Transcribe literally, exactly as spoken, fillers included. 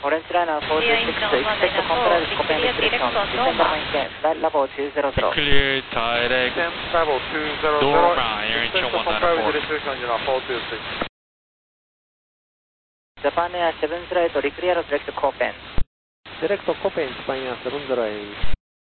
Orange Liner four two six, expect to comply with Copen restriction. Descend and maintain, flight level two zero zero. Clear direct, Descend level two zero zero. normal iron Expect to one comply nine with four. restriction, United four two six. Japan Air seven zero eight, reclear direct Copen. Direct Copen, Japan Air seven zero eight.